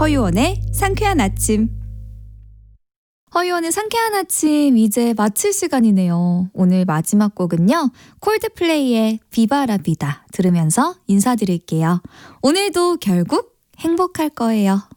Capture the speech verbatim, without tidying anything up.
허유원의 상쾌한 아침. 허유원의 상쾌한 아침 이제 마칠 시간이네요. 오늘 마지막 곡은요. 콜드플레이의 비바라비다 들으면서 인사드릴게요. 오늘도 결국 행복할 거예요.